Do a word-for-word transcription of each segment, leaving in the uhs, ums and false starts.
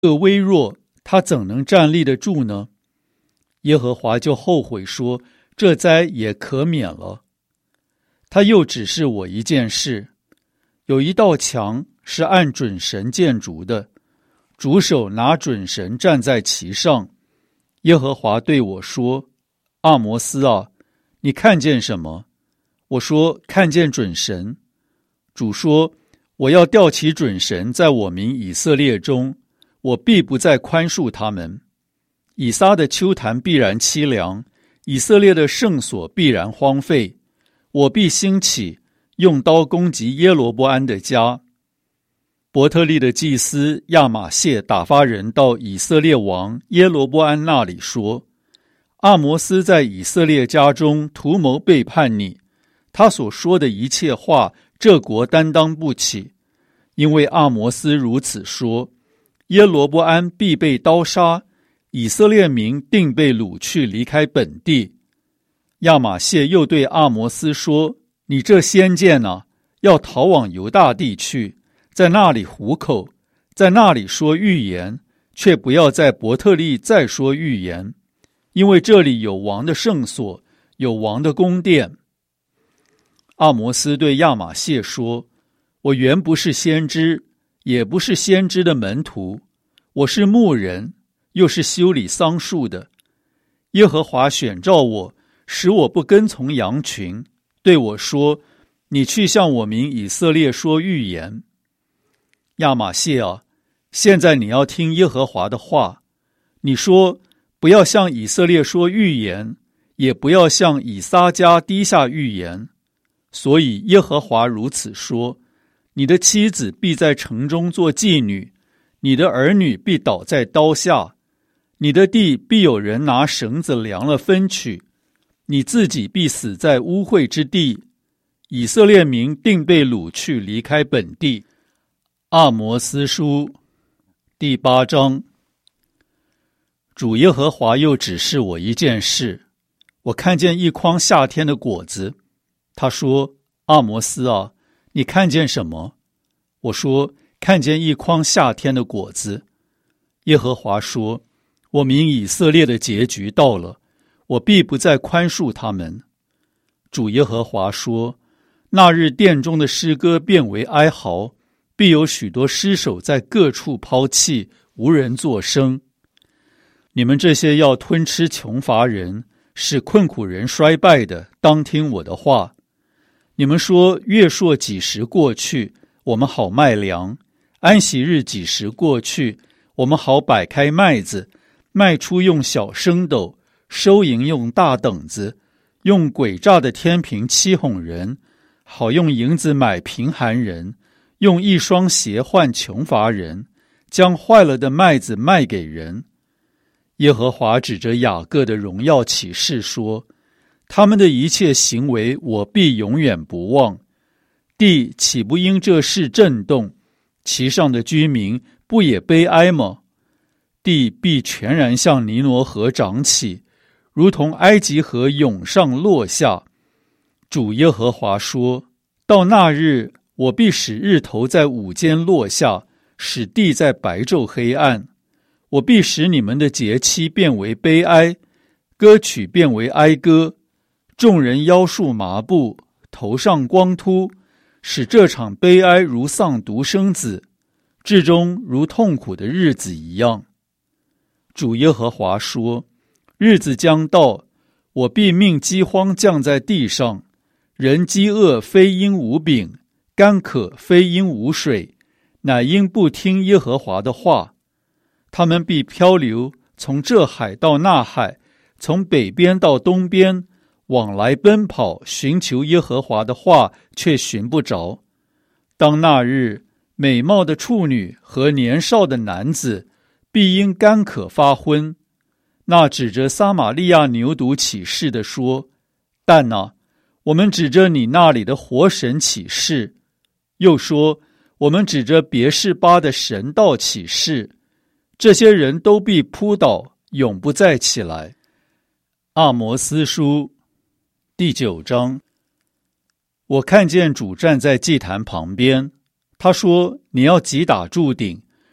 个微弱，他怎能站立得住呢？耶和华就后悔说，这灾也可免了。他又指示我一件事，有一道墙是按准绳建筑的，主手拿准绳站在其上。耶和华对我说，阿摩斯啊，你看见什么？我说，看见准绳。主说，我要吊起准绳在我民以色列中，我必不再宽恕他们。以撒的丘坛必然凄凉，以色列的圣所必然荒废。我必兴起，用刀攻击耶罗波安的家。伯特利的祭司亚玛谢打发人到以色列王耶罗波安那里说，阿摩斯在以色列家中图谋背叛你，他所说的一切话，这国担当不起。因为阿摩斯如此说，耶罗波安必被刀杀，以色列民定被掳去离开本地。亚玛谢又对阿摩斯说，你这先见啊，要逃往犹大地去，在那里糊口，在那里说预言，却不要在伯特利再说预言，因为这里有王的圣所，有王的宫殿。阿摩斯对亚玛谢说，我原不是先知，也不是先知的门徒，我是牧人，又是修理桑树的。耶和华选召我，使我不跟从羊群，对我说，你去向我民以色列说预言。亚玛谢啊，现在你要听耶和华的话。你说，不要向以色列说预言，也不要向以撒家低下预言。所以耶和华如此说，你的妻子必在城中做妓女，你的儿女必倒在刀下，你的地必有人拿绳子量了分取，你自己必死在污秽之地，以色列民定被掳去离开本地。阿摩斯书第八章。主耶和华又指示我一件事，我看见一筐夏天的果子。他说，阿摩斯啊，你看见什么？我说，看见一筐夏天的果子。耶和华说，我民以色列的结局到了，我必不再宽恕他们。主耶和华说，那日殿中的诗歌变为哀嚎，必有许多尸首在各处抛弃，无人作声。你们这些要吞吃穷乏人，使困苦人衰败的，当听我的话。你们说，月朔几时过去，我们好卖粮；安息日几时过去，我们好摆开麦子，卖出用小升斗，收银用大等子，用诡诈的天平欺哄人，好用银子买贫寒人，用一双鞋换穷乏人，将坏了的麦子卖给人。耶和华指着雅各的荣耀起誓说，他们的一切行为我必永远不忘。地岂不因这事震动？其上的居民不也悲哀吗？地必全然向尼罗河涨起，如同埃及河涌上落下。主耶和华说，到那日，我必使日头在午间落下，使地在白昼黑暗。我必使你们的节期变为悲哀，歌曲变为哀歌，众人腰束麻布，头上光秃，使这场悲哀如丧独生子，至终如痛苦的日子一样。主耶和华说，日子将到，我必命饥荒降在地上，人饥饿非因无饼，干渴非因无水，乃因不听耶和华的话。他们必漂流，从这海到那海，从北边到东边，往来奔跑，寻求耶和华的话，却寻不着。当那日，美貌的处女和年少的男子必因干渴发昏。那指着撒玛利亚牛犊起誓的说，但哪，我们指着你那里的活神起誓。又说，我们指着别是巴的神道起誓。这些人都必扑倒，永不再起来。阿摩斯书第九章。我看见主站在祭坛旁边，他说，你要击打柱顶，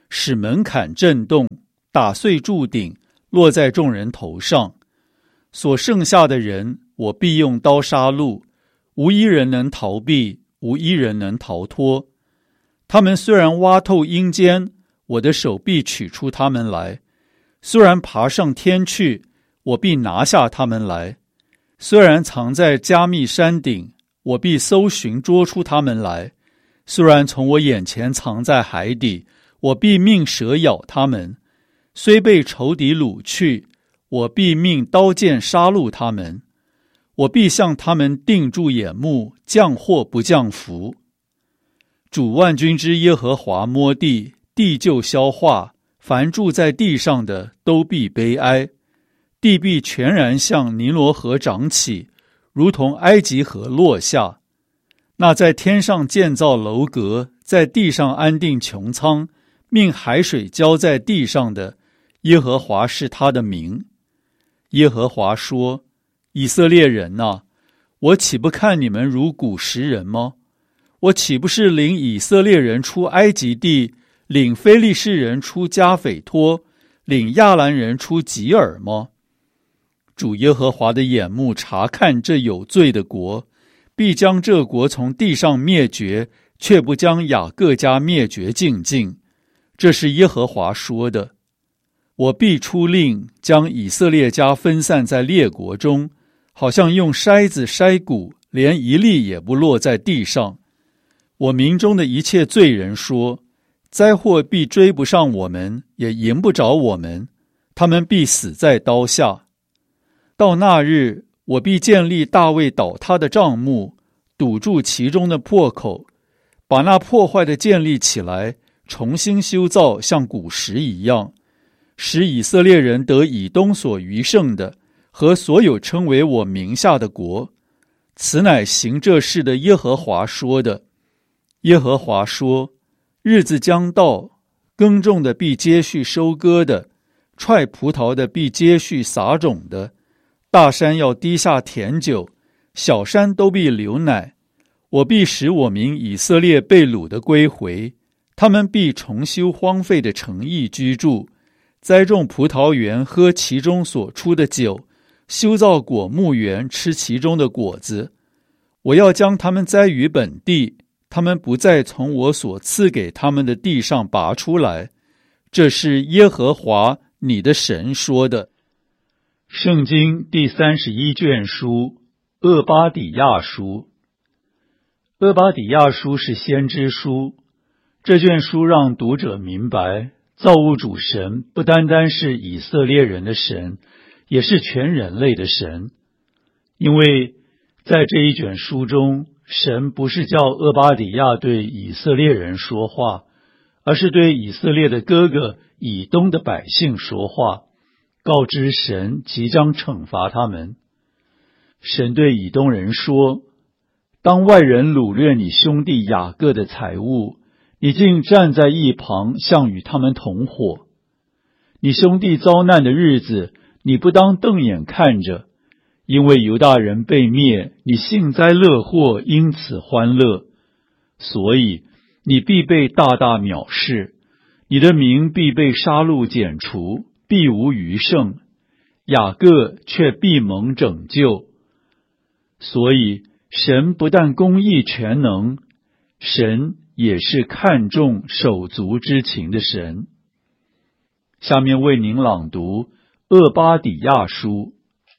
使门槛震动，打碎柱顶，落在众人头上。所剩下的人，我必用刀杀戮，无一人能逃避，无一人能逃脱。他们虽然挖透阴间，我的手必取出他们来；虽然爬上天去，我必拿下他们来；虽然藏在加密山顶，我必搜寻捉出他们来；虽然从我眼前藏在海底，我必命蛇咬他们；虽被仇敌掳去，我必命刀剑杀戮他们。我必向他们定住眼目，降祸不降福。主万军之耶和华摸地，地就消化，凡住在地上的都必悲哀。地必全然向尼罗河涨起，如同埃及河落下。那在天上建造楼阁，在地上安定穹苍，命海水浇在地上的，耶和华是他的名。耶和华说：以色列人哪，我岂不看你们如古时人吗？我岂不是领以色列人出埃及地，领非利士人出加斐托，领亚兰人出吉尔吗？主耶和华的眼目察看这有罪的国，必将这国从地上灭绝，却不将雅各家灭绝尽尽。这是耶和华说的。我必出令，将以色列家分散在列国中，好像用筛子筛谷，连一粒也不落在地上。我民中的一切罪人说，灾祸必追不上我们，也迎不着我们，他们必死在刀下。到那日，我必建立大卫倒塌的帐幕，堵住其中的破口，把那破坏的建立起来，重新修造，像古时一样，使以色列人得以东所余剩的，和所有称为我名下的国。此乃行这事的耶和华说的。耶和华说：日子将到，耕种的必接续收割的，踹葡萄的必接续撒种的。大山要滴下甜酒，小山都必流奶。我必使我民以色列被掳的归回，他们必重修荒废的城邑居住，栽种葡萄园，喝其中所出的酒，修造果木园，吃其中的果子。我要将他们栽于本地，他们不再从我所赐给他们的地上拔出来。这是耶和华你的神说的。圣经第三十一卷书，厄巴底亚书。厄巴底亚书是先知书，这卷书让读者明白，造物主神不单单是以色列人的神，也是全人类的神。因为在这一卷书中，神不是叫厄巴底亚对以色列人说话，而是对以色列的哥哥以东的百姓说话，告知神即将惩罚他们。神对以东人说：当外人掳掠你兄弟雅各的财物，你竟站在一旁，像与他们同伙。你兄弟遭难的日子，你不当瞪眼看着，因为犹大人被灭，你幸灾乐祸，因此欢乐。所以你必被大大藐视，你的名必被杀戮剪除，必无余剩，雅各却必蒙拯救。所以神不但公义全能，神也是看重手足之情的神。下面为您朗读厄巴底亚书。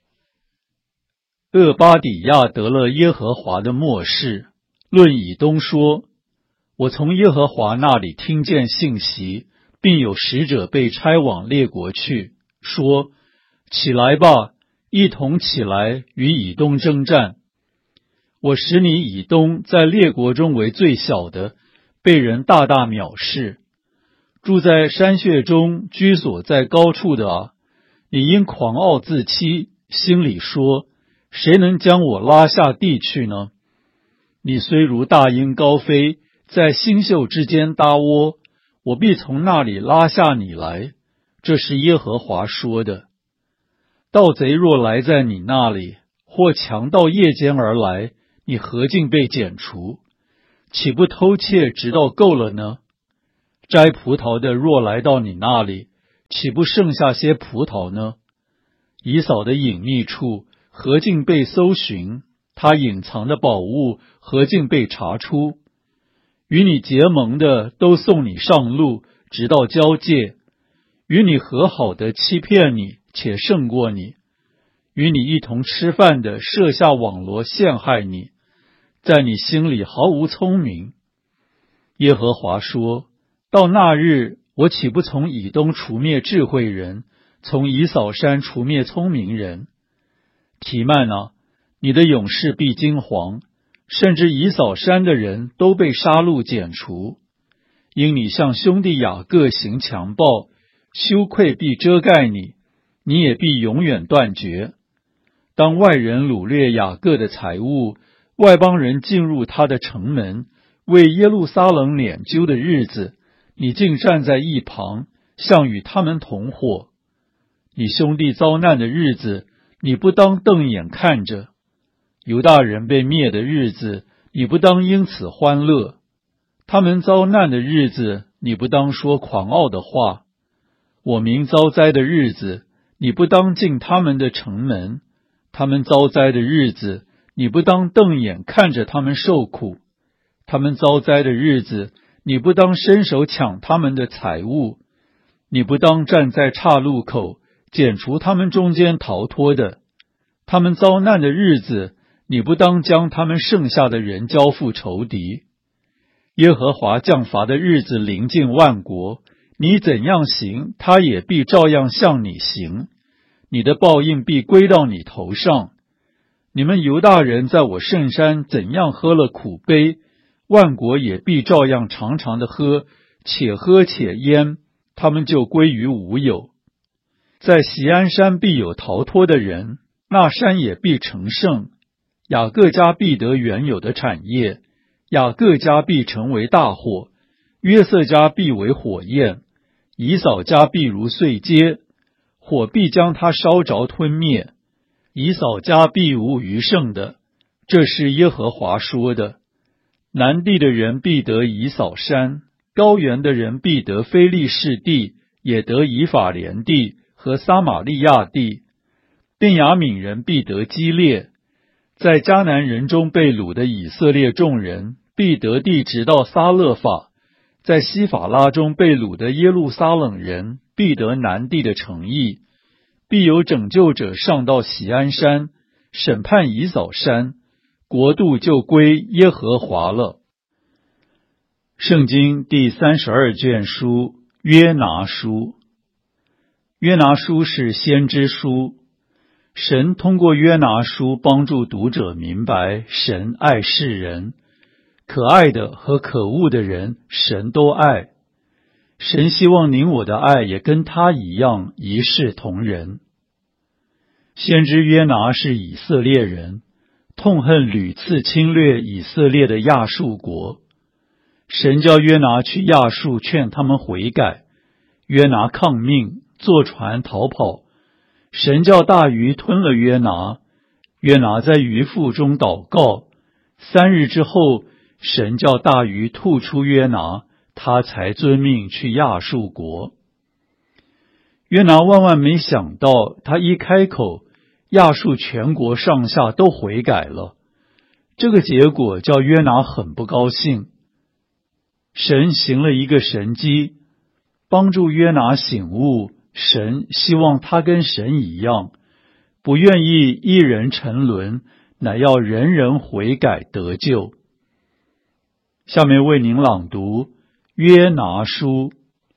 厄巴底亚得了耶和华的默示，论以东说：我从耶和华那里听见信息，并有使者被差往列国去，说：起来吧，一同起来与以东征战。我使你以东在列国中为最小的，被人大大藐视。住在山穴中，居所在高处的啊，你因狂傲自欺，心里说：谁能将我拉下地去呢？你虽如大鹰高飞，在星宿之间搭窝，我必从那里拉下你来。这是耶和华说的。盗贼若来在你那里，或强盗夜间而来，你何竟被剪除？岂不偷窃直到够了呢？ 摘葡萄的若来到你那里，岂不剩下些葡萄呢？以扫的隐秘处何竟被搜寻，他隐藏的宝物何竟被查出？与你结盟的都送你上路，直到交界；与你和好的欺骗你，且胜过你；与你一同吃饭的设下网罗陷害你，在你心里毫无聪明。耶和华说，到那日，我岂不从以东除灭智慧人，从以扫山除灭聪明人？提曼啊，你的勇士必惊惶，甚至以扫山的人都被杀戮剪除。因你向兄弟雅各行强暴，羞愧必遮盖你，你也必永远断绝。当外人掳掠雅各的财物，外邦人进入他的城门，为耶路撒冷敛揪的日子，你竟站在一旁，像与他们同伙。你兄弟遭难的日子，你不当瞪眼看着；犹大人被灭的日子，你不当因此欢乐；他们遭难的日子，你不当说狂傲的话；我民遭灾的日子，你不当进他们的城门；他们遭灾的日子，你不当瞪眼看着他们受苦；他们遭灾的日子，你不当伸手抢他们的财物；你不当站在岔路口，剪除他们中间逃脱的；他们遭难的日子，你不当将他们剩下的人交付仇敌。耶和华降罚的日子临近万国，你怎样行，他也必照样向你行，你的报应必归到你头上。你们犹大人在我圣山怎样喝了苦杯，万国也必照样常常的喝，且喝且淹，他们就归于无有。在锡安山必有逃脱的人，那山也必成圣。雅各家必得原有的产业，雅各家必成为大火，约瑟家必为火焰，以扫家必如碎秸，火必将他烧着吞灭，以扫家必无余剩的。这是耶和华说的。南地的人必得以扫山，高原的人必得非利士地，也得以法莲地和撒玛利亚地。便雅悯人必得基列，在迦南人中被掳的以色列众人必得地直到撒勒法，在西法拉中被掳的耶路撒冷人必得南地的城邑。必有拯救者上到锡安山，审判以扫山，国度就归耶和华了。圣经第三十二卷书约拿书。约拿书是先知书，神通过约拿书帮助读者明白神爱世人，可爱的和可恶的人神都爱。神希望您我的爱也跟他一样一视同仁。先知约拿是以色列人，痛恨屡次侵略以色列的亚述国。神叫约拿去亚述劝他们悔改，约拿抗命，坐船逃跑。神叫大鱼吞了约拿，约拿在鱼腹中祷告。三日之后，神叫大鱼吐出约拿，他才遵命去亚述国。约拿万万没想到，他一开口，亚述全国上下都悔改了。这个结果叫约拿很不高兴。神行了一个神迹，帮助约拿醒悟，神希望他跟神一样，不愿意一人沉沦，乃要人人悔改得救。下面为您朗读约拿书。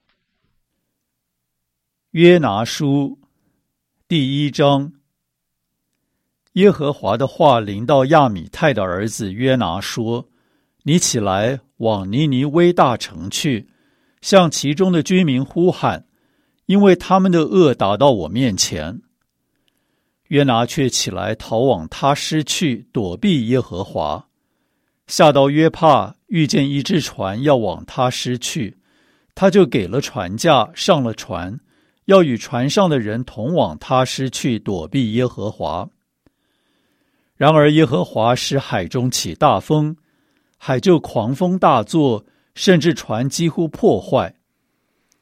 约拿书第一章。耶和华的话临到亚米泰的儿子约拿说：你起来，往尼尼微大城去，向其中的居民呼喊，因为他们的恶达到我面前。约拿却起来逃往他施去，躲避耶和华。下到约帕，遇见一只船要往他施去，他就给了船价，上了船，要与船上的人同往他施去，躲避耶和华。然而耶和华使海中起大风，海就狂风大作，甚至船几乎破坏，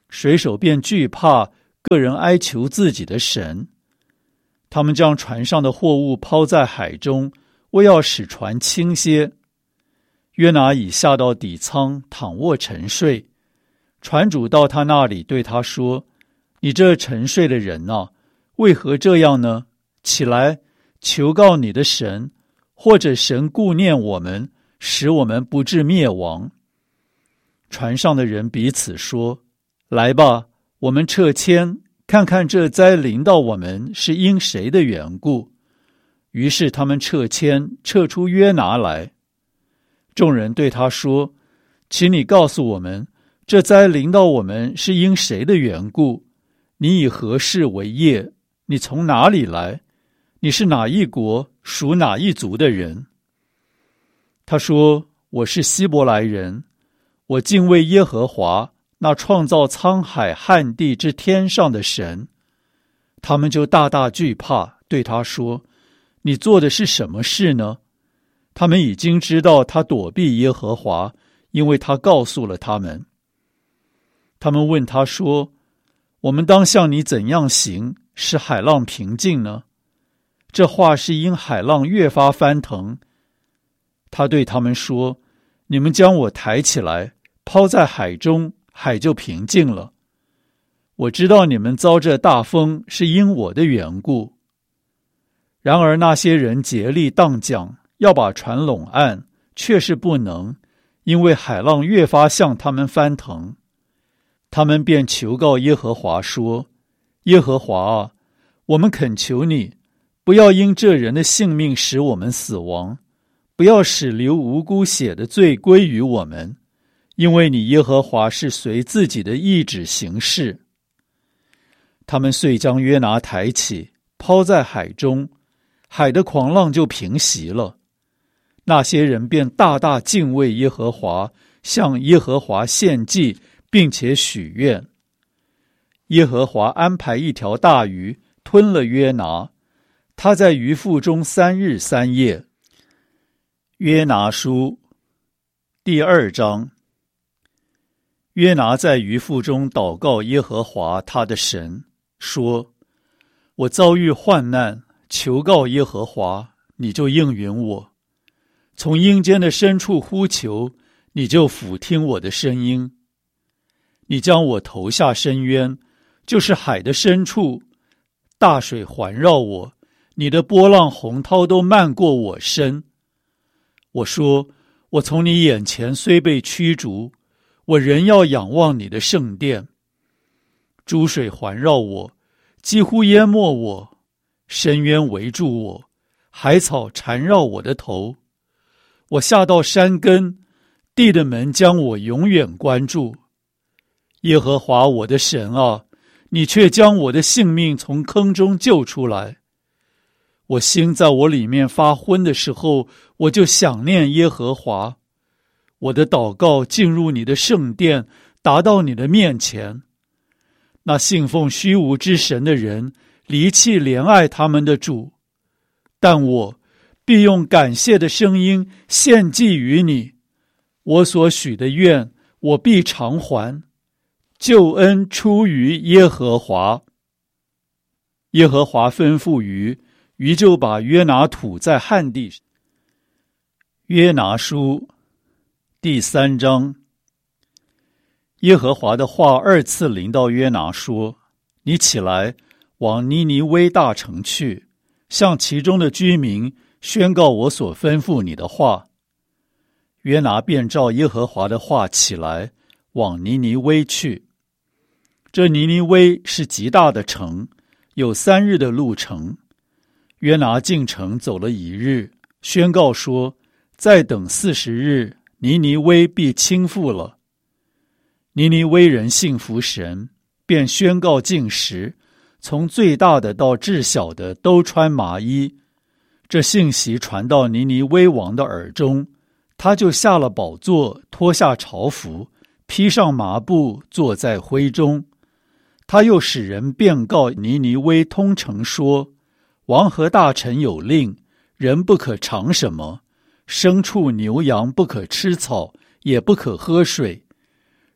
水手便惧怕，个人哀求自己的神。他们将船上的货物抛在海中，为要使船轻些。约拿已下到底舱，躺卧沉睡。船主到他那里，对他说：你这沉睡的人啊，为何这样呢？起来，求告你的神，或者神顾念我们，使我们不致灭亡。船上的人彼此说：来吧，我们撤迁，看看这灾临到我们是因谁的缘故。于是他们撤迁，撤出约拿来。众人对他说：请你告诉我们，这灾临到我们是因谁的缘故？你以何事为业？你从哪里来？你是哪一国，属哪一族的人？他说：我是希伯来人，我敬畏耶和华，那创造沧海旱地之天上的神。他们就大大惧怕，对他说：你做的是什么事呢？他们已经知道他躲避耶和华，因为他告诉了他们。他们问他说：我们当向你怎样行，使海浪平静呢？这话是因海浪越发翻腾。他对他们说：你们将我抬起来，抛在海中，海就平静了。我知道你们遭这大风是因我的缘故。然而那些人竭力荡桨，要把船拢岸，却是不能，因为海浪越发向他们翻腾。他们便求告耶和华说：耶和华啊，我们恳求你，不要因这人的性命使我们死亡，不要使流无辜血的罪归于我们，因为你耶和华是随自己的意志行事。他们遂将约拿抬起，抛在海中，海的狂浪就平息了。那些人便大大敬畏耶和华，向耶和华献祭，并且许愿。耶和华安排一条大鱼吞了约拿，他在鱼腹中三日三夜。约拿书第二章。约拿在鱼腹中祷告耶和华他的神，说：我遭遇患难，求告耶和华，你就应允我。从阴间的深处呼求，你就俯听我的声音。你将我投下深渊，就是海的深处，大水环绕我，你的波浪洪涛都漫过我身。我说：我从你眼前虽被驱逐，我仍要仰望你的圣殿。诸水环绕我，几乎淹没我，深渊围住我，海草缠绕我的头。我下到山根，地的门将我永远关住。耶和华我的神啊，你却将我的性命从坑中救出来。我心在我里面发昏的时候，我就想念耶和华。我的祷告进入你的圣殿，达到你的面前。那信奉虚无之神的人，离弃怜爱他们的主，但我必用感谢的声音献祭于你。我所许的愿，我必偿还。救恩出于耶和华。耶和华吩咐鱼，鱼就把约拿吐在旱地。约拿书第三章。耶和华的话二次临到约拿说：你起来，往尼尼微大城去，向其中的居民宣告我所吩咐你的话。约拿便照耶和华的话起来，往尼尼微去。这尼尼微是极大的城，有三日的路程。约拿进城走了一日，宣告说：再等四十日，尼尼微必倾覆了。尼尼微人信服神，便宣告禁食，从最大的到至小的都穿麻衣。这信息传到尼尼微王的耳中，他就下了宝座，脱下朝服，披上麻布，坐在灰中。他又使人便告尼尼微通城说：王和大臣有令，人不可尝什么，牲畜牛羊不可吃草，也不可喝水。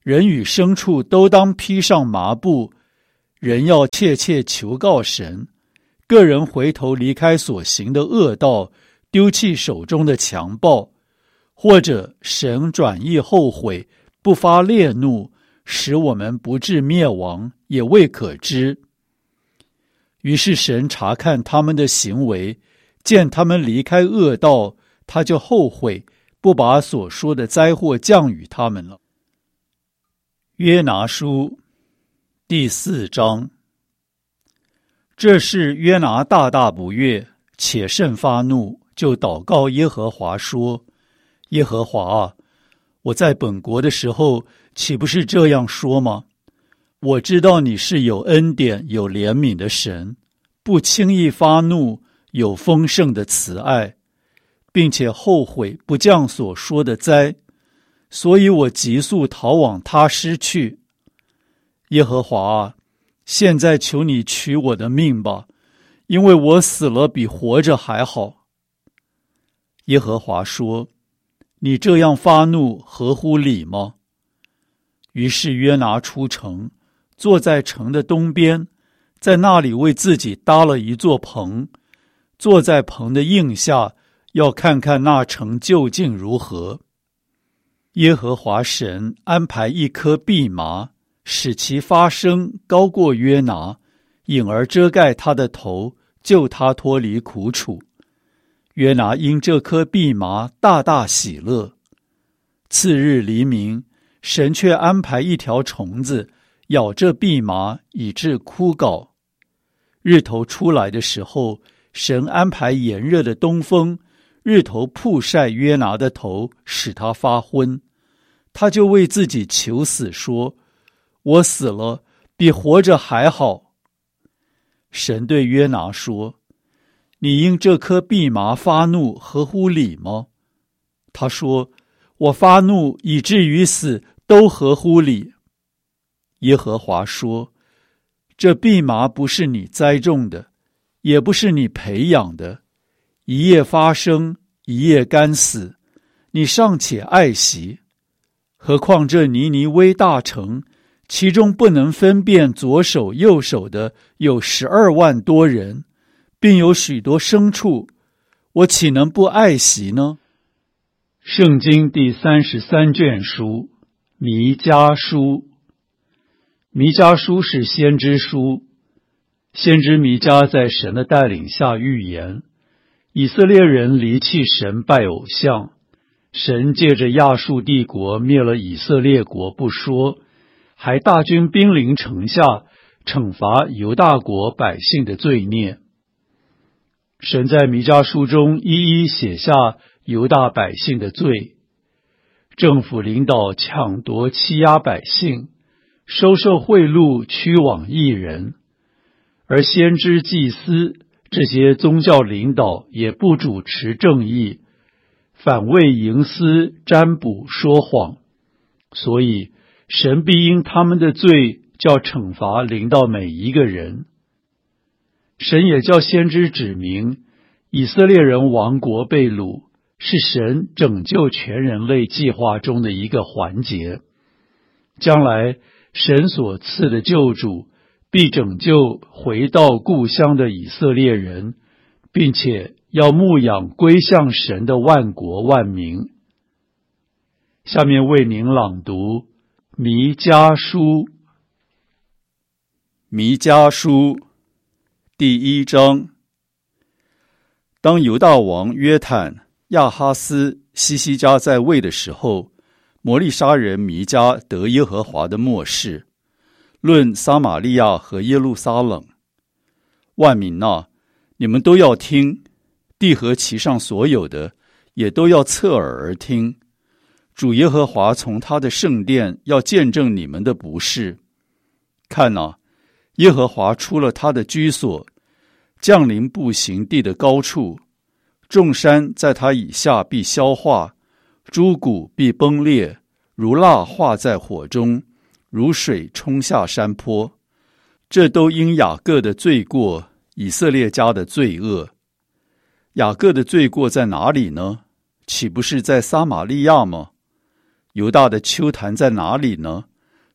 人与牲畜都当披上麻布，人要切切求告神，个人回头离开所行的恶道，丢弃手中的强暴，或者神转意后悔，不发烈怒，使我们不致灭亡，也未可知。于是神查看他们的行为，见他们离开恶道，他就后悔，不把所说的灾祸降与他们了。约拿书第四章。这事约拿大大不悦，且甚发怒，就祷告耶和华说：耶和华啊，我在本国的时候，岂不是这样说吗？我知道你是有恩典有怜悯的神，不轻易发怒，有丰盛的慈爱，并且后悔不降所说的灾，所以我急速逃往他施去。耶和华啊，现在求你取我的命吧，因为我死了比活着还好。耶和华说：你这样发怒合乎理吗？于是约拿出城，坐在城的东边，在那里为自己搭了一座棚，坐在棚的荫下，要看看那城究竟如何。耶和华神安排一棵蓖麻，使其发声高过约拿，引而遮盖他的头，救他脱离苦楚。约拿因这棵蓖麻大大喜乐。次日黎明，神却安排一条虫子咬这蓖麻，以致枯槁。日头出来的时候，神安排炎热的东风，日头曝晒约拿的头，使他发昏。他就为自己求死，说：我死了比活着还好。神对约拿说：你因这棵蓖麻发怒合乎理吗？他说：我发怒以至于死都合乎理。耶和华说：这蓖麻不是你栽种的，也不是你培养的，一夜发生，一夜干死，你尚且爱惜。何况这尼尼微大城，其中不能分辨左手右手的有十二万多人，并有许多牲畜，我岂能不爱惜呢？圣经第三十三卷书，弥迦书。弥迦书是先知书，先知弥迦在神的带领下预言，以色列人离弃神拜偶像，神借着亚述帝国灭了以色列国不说，还大军兵临城下，惩罚犹大国百姓的罪孽。神在弥迦书中一一写下犹大百姓的罪，政府领导抢夺欺压百姓，收受贿赂屈枉义人，而先知祭司这些宗教领导也不主持正义，反为营私占卜说谎，所以神必因他们的罪叫惩罚临到每一个人。神也叫先知指明，以色列人亡国被掳是神拯救全人类计划中的一个环节。将来神所赐的救主必拯救回到故乡的以色列人，并且要牧养归向神的万国万民。下面为您朗读弥迦书。弥迦书第一章。当犹大王约坦、亚哈斯、西西家在位的时候，摩利沙人弥迦得耶和华的默示，论撒玛利亚和耶路撒冷。万民哪，你们都要听，地和其上所有的也都要侧耳而听。主耶和华从他的圣殿要见证你们的不是。看哪，耶和华出了他的居所，降临步行地的高处，众山在他以下必消化，诸谷必崩裂，如蜡化在火中，如水冲下山坡。这都因雅各的罪过，以色列家的罪恶。雅各的罪过在哪里呢？岂不是在撒玛利亚吗？犹大的丘坛在哪里呢？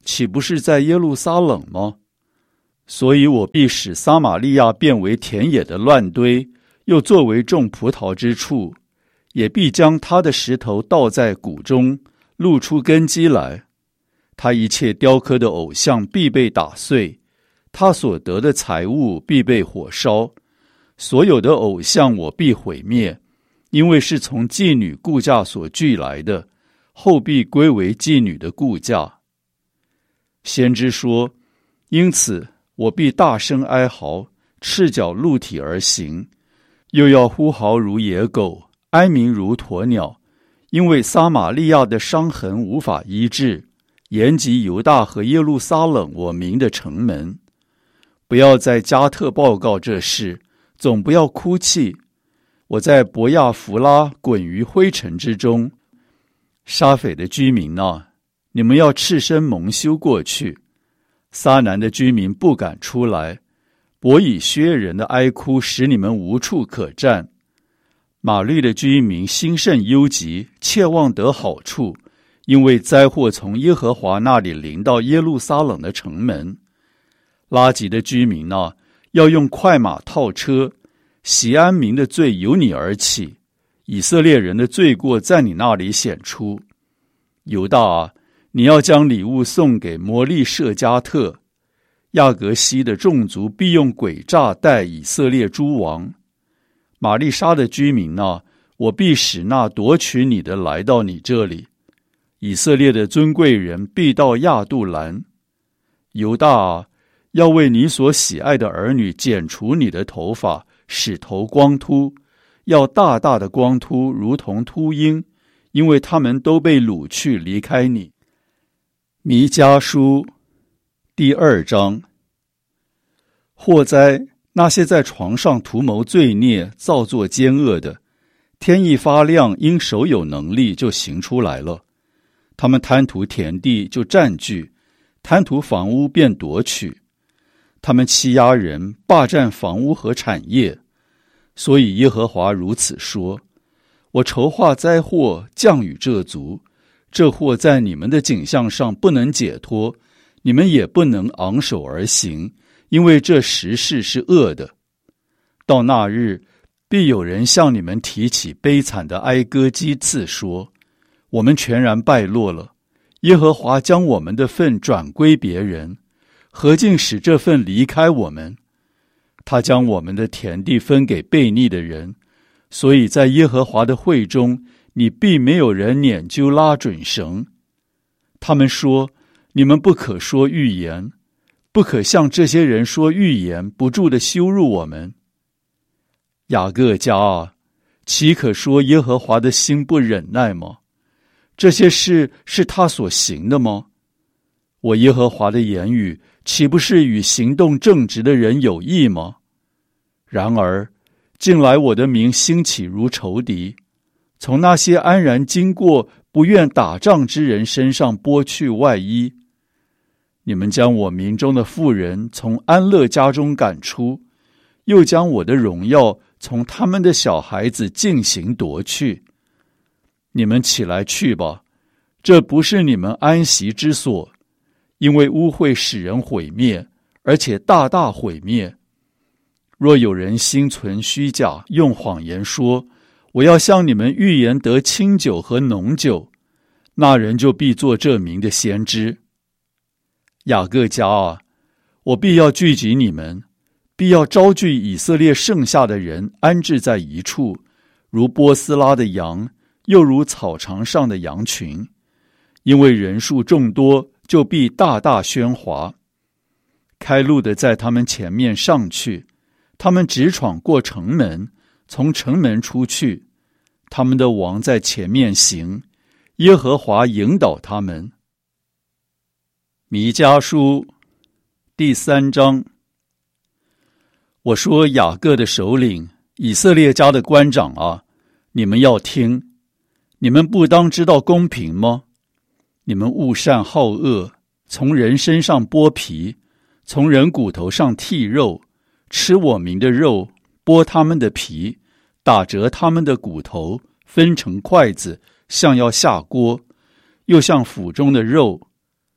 岂不是在耶路撒冷吗？所以我必使撒玛利亚变为田野的乱堆，又作为种葡萄之处，也必将他的石头倒在谷中，露出根基来。他一切雕刻的偶像必被打碎，他所得的财物必被火烧。所有的偶像我必毁灭，因为是从妓女雇价所聚来的，后必归为妓女的雇价。先知说，因此我必大声哀嚎，赤脚露体而行，又要呼嚎如野狗，哀鸣如鸵鸟，因为撒玛利亚的伤痕无法医治，延及犹大和耶路撒冷我名的城门。不要在加特报告这事，总不要哭泣。我在伯亚弗拉滚于灰尘之中。沙斐的居民啊，你们要赤身蒙羞过去。撒南的居民不敢出来，伯以薛人的哀哭使你们无处可站。马律的居民心甚忧急，切望得好处，因为灾祸从耶和华那里临到耶路撒冷的城门。拉吉的居民啊，要用快马套车。锡安民的罪由你而起，以色列人的罪过在你那里显出。犹大啊，你要将礼物送给摩利舍加特。亚革西的众族必用诡诈待以色列诸王。玛丽莎的居民啊，我必使那夺取你的来到你这里。以色列的尊贵人必到亚杜兰。犹大啊，要为你所喜爱的儿女剪除你的头发，使头光秃，要大大的光秃，如同秃鹰，因为他们都被掳去离开你。弥迦书第二章。祸哉，那些在床上图谋罪孽、造作奸恶的，天一发亮，因手有能力就行出来了。他们贪图田地就占据，贪图房屋便夺取。他们欺压人，霸占房屋和产业。所以耶和华如此说，我筹划灾祸降与这族，这祸在你们的景象上不能解脱，你们也不能昂首而行，因为这时事是恶的。到那日，必有人向你们提起悲惨的哀歌讥刺说，我们全然败落了，耶和华将我们的份转归别人，何竟使这份离开我们？他将我们的田地分给悖逆的人，所以在耶和华的会中，你必没有人拈阄拉准绳。他们说，你们不可说预言，不可向这些人说预言，不住地羞辱我们。雅各家啊，岂可说耶和华的心不忍耐吗？这些事是他所行的吗？我耶和华的言语岂不是与行动正直的人有益吗？然而近来我的名兴起如仇敌，从那些安然经过不愿打仗之人身上剥去外衣。你们将我民中的妇人从安乐家中赶出，又将我的荣耀从他们的小孩子进行夺去。你们起来去吧，这不是你们安息之所，因为污秽使人毁灭，而且大大毁灭。若有人心存虚假，用谎言说，我要向你们预言得清酒和浓酒，那人就必做这名的先知。雅各家啊，我必要聚集你们，必要招聚以色列剩下的人，安置在一处，如波斯拉的羊，又如草场上的羊群。因为人数众多，就必大大喧哗。开路的在他们前面上去，他们直闯过城门，从城门出去。他们的王在前面行，耶和华引导他们。弥迦书第三章。我说雅各的首领，以色列家的官长啊，你们要听，你们不当知道公平吗？你们恶善好恶，从人身上剥皮，从人骨头上剔肉，吃我民的肉，剥他们的皮，打折他们的骨头，分成筷子，像要下锅，又像腹中的肉。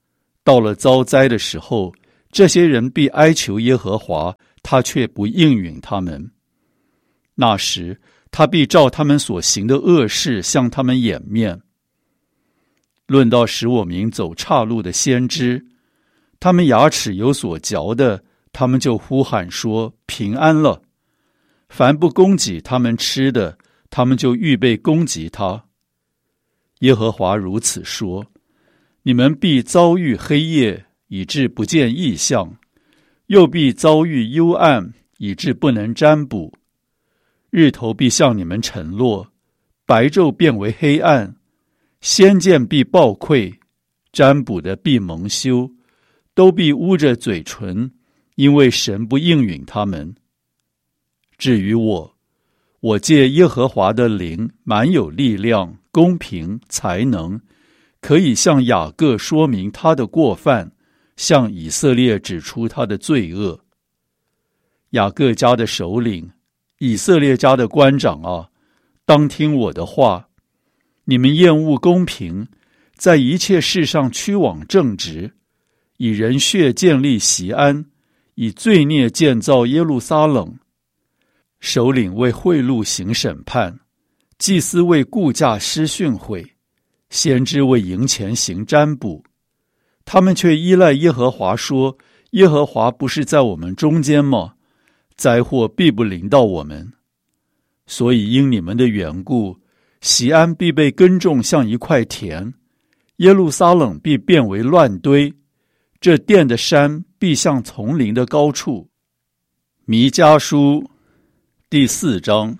到了遭灾的时候，这些人必哀求耶和华，他却不应允他们。那时，他必照他们所行的恶事向他们掩面。论到使我民走岔路的先知，他们牙齿有所嚼的，他们就呼喊说平安了。凡不供给他们吃的，他们就预备攻击他。耶和华如此说：你们必遭遇黑夜，以致不见异象；又必遭遇幽暗，以致不能占卜。日头必向你们沉落，白昼变为黑暗，先见必暴溃，占卜的必蒙羞，都必捂着嘴唇，因为神不应允他们。至于我，我借耶和华的灵，满有力量、公平、才能，可以向雅各说明他的过犯，向以色列指出他的罪恶。雅各家的首领，以色列家的官长啊，当听我的话。你们厌恶公平，在一切事上屈枉正直，以人血建立锡安，以罪孽建造耶路撒冷。首领为贿赂行审判，祭司为雇价施训诲，先知为赢钱行占卜。他们却依赖耶和华说，耶和华不是在我们中间吗？灾祸必不临到我们。所以因你们的缘故，锡安必被耕种像一块田，耶路撒冷必变为乱堆，这殿的山必像丛林的高处。弥迦书第四章。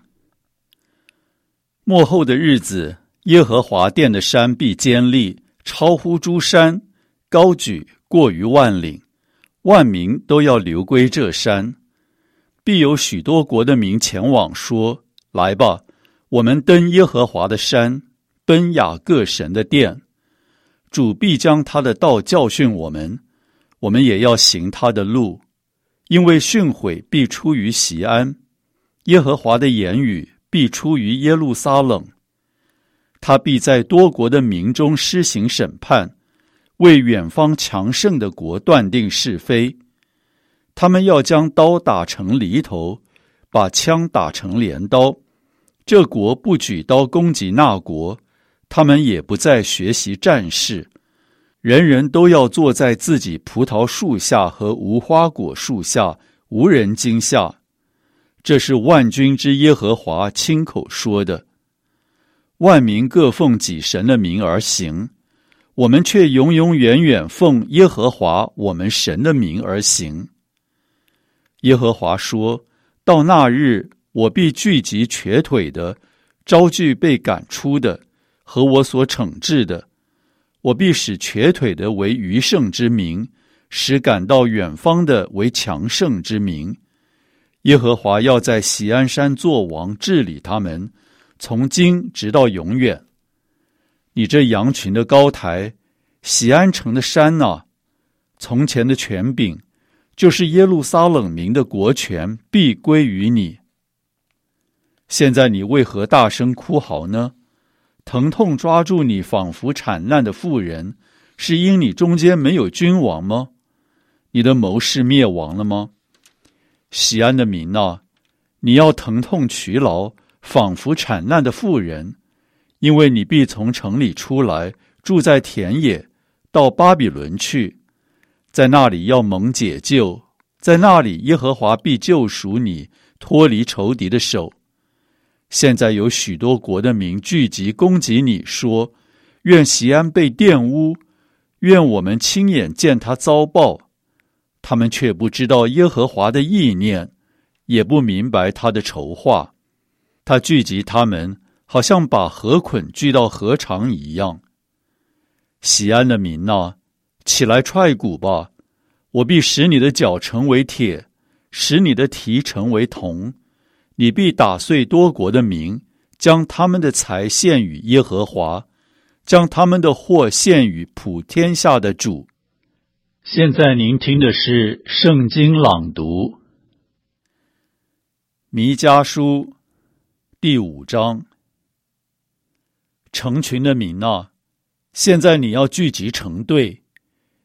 末后的日子，耶和华殿的山必坚立，超乎诸山，高举过于万岭，万民都要流归这山。必有许多国的民前往说，来吧，我们登耶和华的山，奔雅各神的殿。主必将他的道教训我们，我们也要行他的路，因为训诲必出于锡安，耶和华的言语必出于耶路撒冷。他必在多国的民中施行审判，为远方强盛的国断定是非。他们要将刀打成犁头，把枪打成镰刀。这国不举刀攻击那国，他们也不再学习战事。人人都要坐在自己葡萄树下和无花果树下，无人惊吓。这是万军之耶和华亲口说的。万民各奉己神的名而行，我们却永永远远奉耶和华我们神的名而行。耶和华说，到那日，我必聚集瘸腿的，招聚被赶出的，和我所惩治的。我必使瘸腿的为余剩之民，使赶到远方的为强盛之民。耶和华要在锡安山作王，治理他们，从今直到永远。你这羊群的高台，锡安城的山啊，从前的权柄，就是耶路撒冷民的国权，必归于你。现在你为何大声哭嚎呢？疼痛抓住你，仿佛产难的妇人，是因你中间没有君王吗？你的谋士灭亡了吗？锡安的民啊，你要疼痛劬劳，仿佛产难的妇人，因为你必从城里出来，住在田野，到巴比伦去，在那里要蒙解救，在那里耶和华必救赎你，脱离仇敌的手。现在有许多国的民聚集攻击你，说，愿锡安被玷污，愿我们亲眼见他遭报。他们却不知道耶和华的意念，也不明白他的筹划。他聚集他们，好像把河捆聚到河场一样。锡安的民啊，起来踹鼓吧，我必使你的脚成为铁，使你的蹄成为铜。你必打碎多国的民，将他们的财献与耶和华，将他们的货献与普天下的主。现在您听的是圣经朗读。弥迦书第五章。成群的民啊，现在你要聚集成队，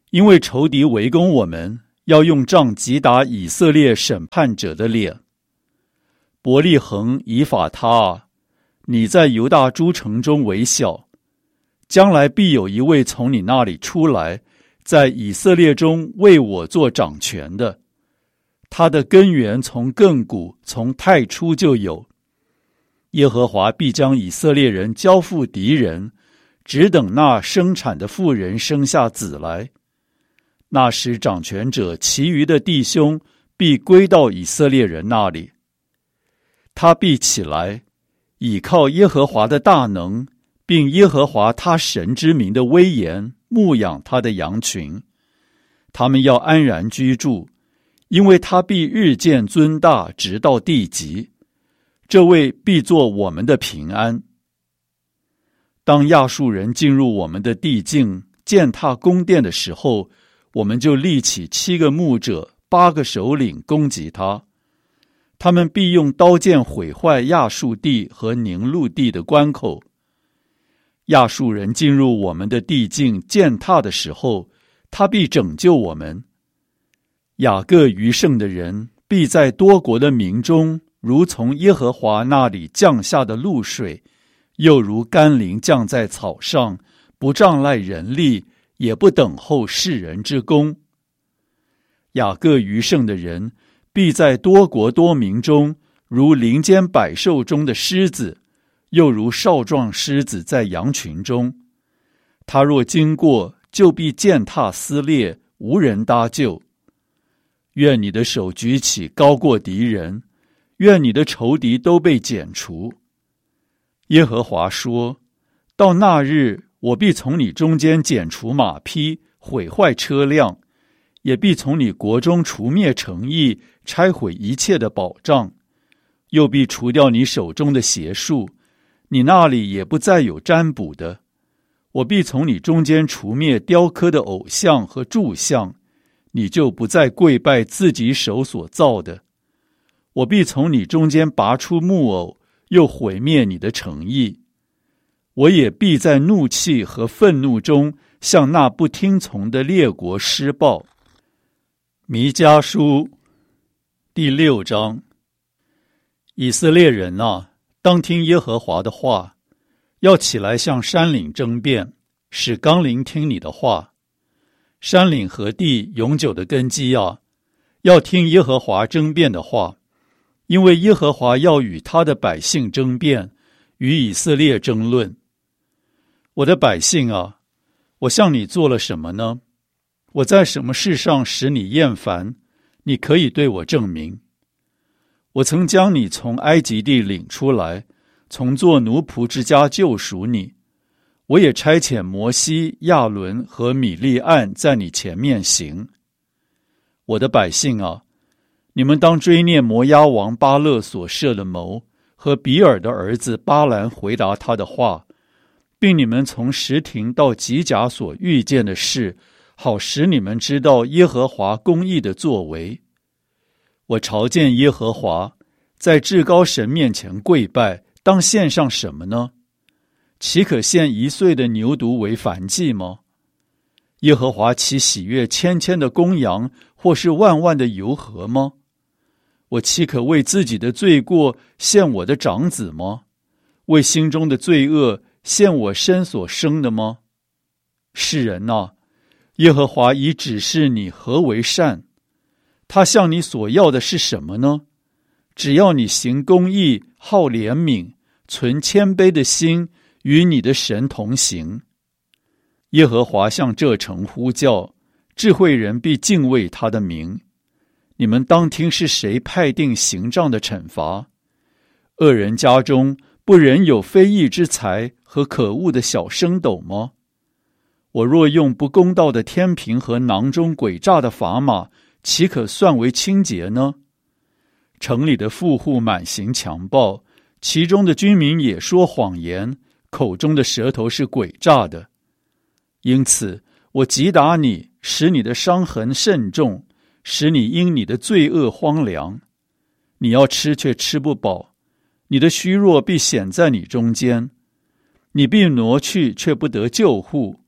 因为仇敌围攻我们，要用杖击打以色列审判者的脸。伯利恒以法他啊，你在犹大诸城中为小，将来必有一位从你那里出来，在以色列中为我做掌权的。他的根源从亘古，从太初就有。耶和华必将以色列人交付敌人，只等那生产的妇人生下子来。那时掌权者其余的弟兄必归到以色列人那里。他必起来，倚靠耶和华的大能，并耶和华他神之名的威严，牧养他的羊群。他们要安然居住，因为他必日渐尊大，直到地极。这位必作我们的平安。当亚述人进入我们的地境，践踏宫殿的时候，我们就立起七个牧者，八个首领攻击他。他们必用刀剑毁坏亚述地和宁录地的关口。亚述人进入我们的地境践踏的时候，他必拯救我们。雅各余剩的人必在多国的民中，如从耶和华那里降下的露水，又如甘霖降在草上，不仗赖人力，也不等候世人之功。雅各余剩的人必在多国多民中，如林间百兽中的狮子，又如少壮狮子在羊群中。他若经过，就必践踏撕裂，无人搭救。愿你的手举起高过敌人，愿你的仇敌都被剪除。耶和华说，到那日，我必从你中间剪除马匹，毁坏车辆，也必从你国中除灭城邑，拆毁一切的保障，又必除掉你手中的邪术，你那里也不再有占卜的。我必从你中间除灭雕刻的偶像和柱像，你就不再跪拜自己手所造的。我必从你中间拔出木偶，又毁灭你的城邑。我也必在怒气和愤怒中，向那不听从的列国施报。弥迦书第六章。以色列人啊，当听耶和华的话，要起来向山岭争辩，使冈陵听你的话。山岭和地永久的根基啊，要听耶和华争辩的话，因为耶和华要与他的百姓争辩，与以色列争论。我的百姓啊，我向你做了什么呢？我在什么事上使你厌烦？你可以对我证明。我曾将你从埃及地领出来，从做奴仆之家救赎你。我也差遣摩西、亚伦和米利暗在你前面行。我的百姓啊，你们当追念摩押王巴勒所设的谋，和比尔的儿子巴兰回答他的话，并你们从什亭到吉甲所遇见的事，好使你们知道耶和华公义的作为。我朝见耶和华，在至高神面前跪拜，当献上什么呢？岂可献一岁的牛犊为燔祭吗？耶和华岂喜悦千千的公羊，或是万万的油和吗？我岂可为自己的罪过献我的长子吗？为心中的罪恶献我身所生的吗？世人啊，耶和华已指示你何为善。他向你所要的是什么呢？只要你行公义，好怜悯，存谦卑的心，与你的神同行。耶和华向这城呼叫，智慧人必敬畏他的名。你们当听是谁派定刑杖的惩罚？恶人家中不仍有非义之财和可恶的小升斗吗？我若用不公道的天平和囊中诡诈的砝码，岂可算为清洁呢？城里的富户满行强暴，其中的居民也说谎言，口中的舌头是诡诈的。因此我击打你，使你的伤痕甚重，使你因你的罪恶荒凉。你要吃却吃不饱，你的虚弱必显在你中间。你必挪去却不得救护，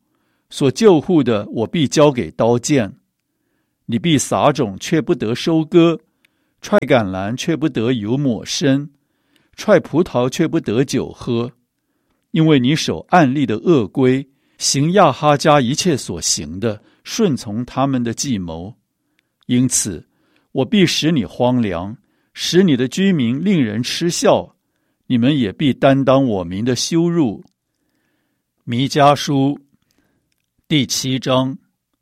所救护的，我必交给刀剑。你必撒种，却不得收割；踹橄榄，却不得油抹身；踹葡萄，却不得酒喝。因为你守暗利的恶规，行亚哈家一切所行的，顺从他们的计谋。因此，我必使你荒凉，使你的居民令人嗤笑，你们也必担当我民的羞辱。弥迦书第七章。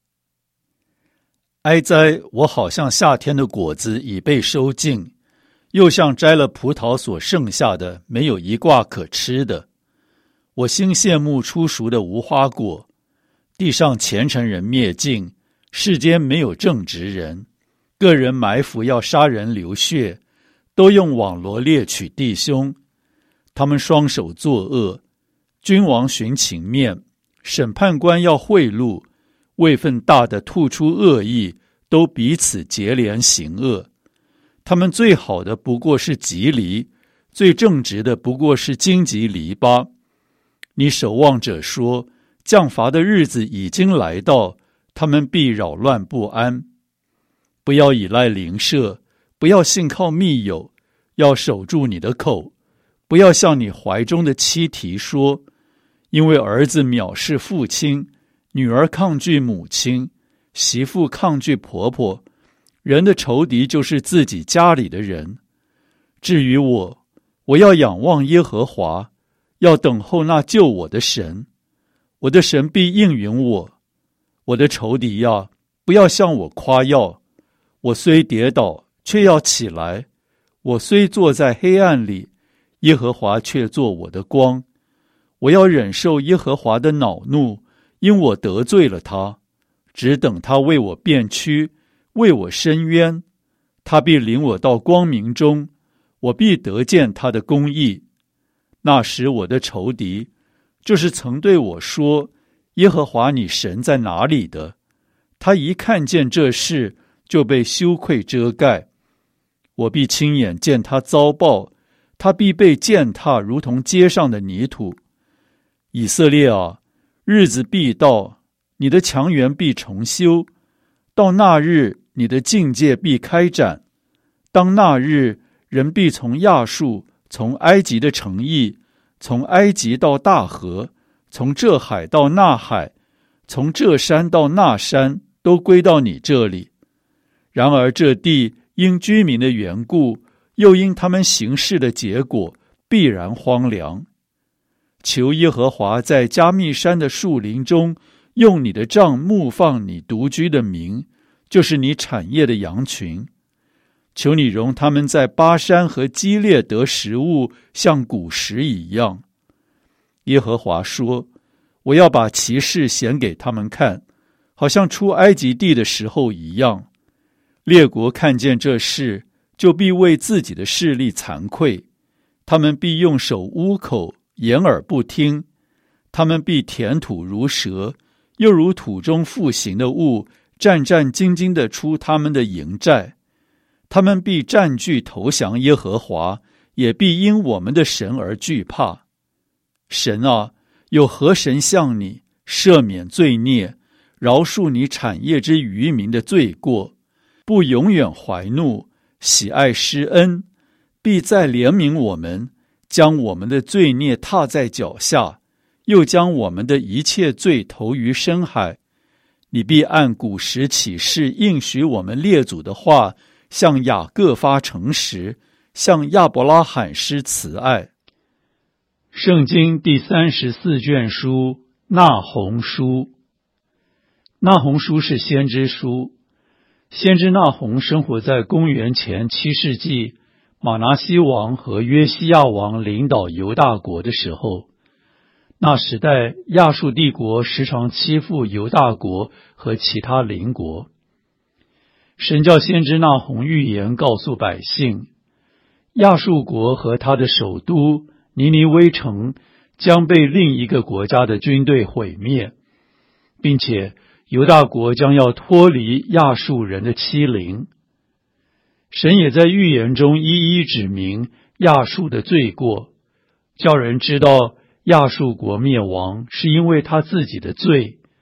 哀哉！我好像夏天的果子已被收尽，又像摘了葡萄所剩下的，没有一挂可吃的。我心羡慕初熟的无花果，地上虔诚人灭尽，世间没有正直人。个人埋伏要杀人流血，都用网罗猎取弟兄。他们双手作恶，君王寻情面，审判官要贿赂，位分大的吐出恶意，都彼此结连行恶。他们最好的不过是吉藜，最正直的不过是荆棘篱笆。你守望者说，降罚的日子已经来到，他们必扰乱不安。不要依赖邻舍，不要信靠密友，要守住你的口，不要向你怀中的妻提说，因为儿子藐视父亲，女儿抗拒母亲，媳妇抗拒婆婆。人的仇敌就是自己家里的人。至于我，我要仰望耶和华，要等候那救我的神。我的神必应允我。我的仇敌呀，不要向我夸耀。我虽跌倒，却要起来；我虽坐在黑暗里，耶和华却做我的光。我要忍受耶和华的恼怒，因我得罪了他，只等他为我辩屈，为我伸冤。他必领我到光明中，我必得见他的公义。那时我的仇敌，就是曾对我说，耶和华你神在哪里的，他一看见这事，就被羞愧遮盖。我必亲眼见他遭报，他必被践踏，如同街上的泥土。以色列啊，日子必到，你的墙垣必重修。到那日，你的境界必开展。当那日，人必从亚述，从埃及的城邑，从埃及到大河，从这海到那海，从这山到那山，都归到你这里。然而这地因居民的缘故，又因他们行事的结果，必然荒凉。求耶和华在加密山的树林中，用你的杖牧放你独居的民，就是你产业的羊群。求你容他们在巴山和基列得食物，像古时一样。耶和华说，我要把奇事显给他们看，好像出埃及地的时候一样。列国看见这事，就必为自己的势力惭愧，他们必用手捂口，掩耳不听。他们必填土如蛇，又如土中复行的物，战战兢兢地出他们的营寨。他们必占据投降耶和华，也必因我们的神而惧怕。神啊，有何神向你赦免罪孽，饶恕你产业之渔民的罪过，不永远怀怒，喜爱施恩，必再怜悯我们，将我们的罪孽踏在脚下，又将我们的一切罪投于深海。你必按古时起誓应许我们列祖的话，向雅各发诚实，向亚伯拉罕施慈爱。圣经第三十四卷书，那鸿书。那鸿书是先知书。先知那鸿生活在公元前七世纪，马拿西王和约西亚王领导犹大国的时候。那时代，亚述帝国时常欺负犹大国和其他邻国。神叫先知那鸿预言告诉百姓，亚述国和他的首都尼尼微城将被另一个国家的军队毁灭，并且犹大国将要脱离亚述人的欺凌。神也在预言中一一指明亚述的罪过，叫人知道亚述国灭亡是因为他自己的罪，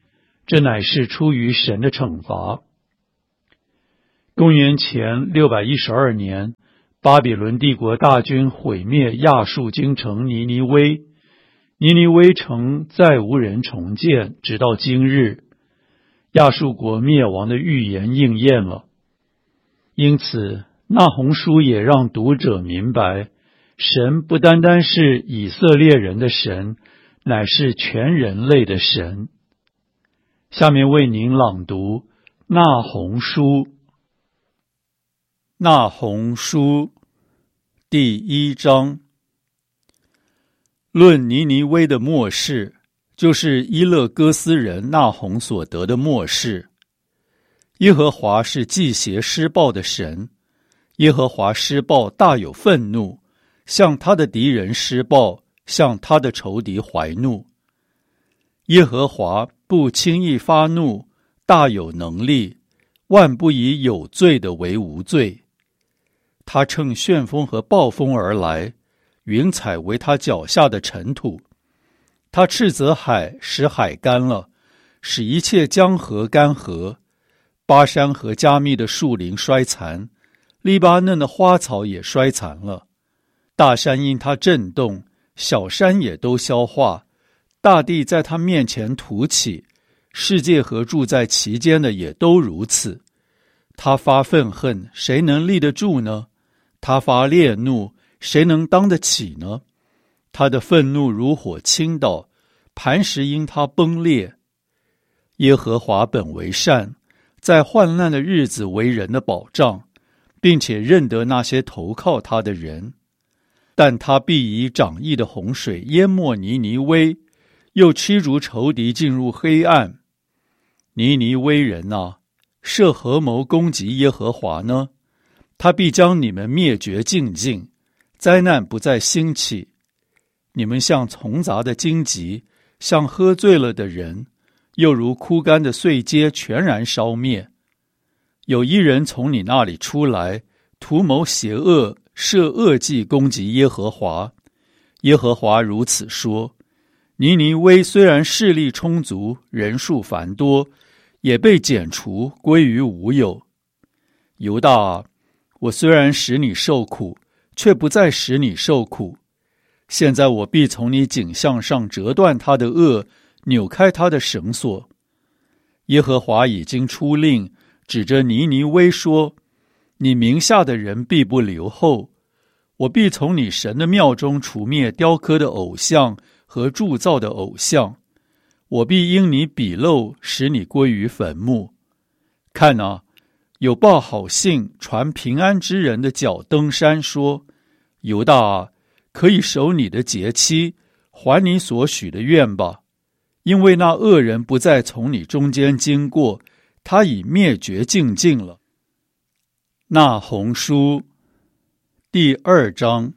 这乃是出于神的惩罚。公元前六百一十二年，巴比伦帝国大军毁灭亚述京城尼尼微，尼尼微城再无人重建，直到今日。亚述国灭亡的预言应验了。因此，那鸿书也让读者明白，神不单单是以色列人的神，乃是全人类的神。下面为您朗读那鸿书。那鸿书第一章，论尼尼微的末世，就是伊勒哥斯人那鸿所得的末世。耶和华是忌邪施暴的神，耶和华施暴大有愤怒，向他的敌人施暴，向他的仇敌怀怒。耶和华不轻易发怒，大有能力，万不以有罪的为无罪。他乘旋风和暴风而来，云彩为他脚下的尘土。他斥责海，使海干了，使一切江河干涸。巴山和加密的树林衰残，黎巴嫩的花草也衰残了。大山因他震动，小山也都消化，大地在他面前凸起，世界和住在其间的也都如此。他发愤恨，谁能立得住呢？他发烈怒，谁能当得起呢？他的愤怒如火倾倒，磐石因他崩裂。耶和华本为善，在患难的日子为人的保障，并且认得那些投靠他的人。但他必以涨溢的洪水淹没尼尼微，又驱逐仇敌进入黑暗。尼尼微人啊，设合谋攻击耶和华呢？他必将你们灭绝尽尽，灾难不再兴起。你们像丛杂的荆棘，像喝醉了的人，又如枯干的碎秸全然烧灭。有一人从你那里出来，图谋邪恶，设恶计攻击耶和华。耶和华如此说：尼尼微虽然势力充足，人数繁多，也被剪除，归于无有。犹大啊，我虽然使你受苦，却不再使你受苦。现在我必从你颈项上折断他的轭，扭开他的绳索。耶和华已经出令，指着尼尼微说：你名下的人必不留后。我必从你神的庙中除灭雕刻的偶像和铸造的偶像。我必因你鄙陋，使你归于坟墓。看啊，有报好信传平安之人的脚登山说：犹大啊，可以守你的节期，还你所许的愿吧，因为那恶人不再从你中间经过，他已灭绝尽尽了。那鸿书第二章。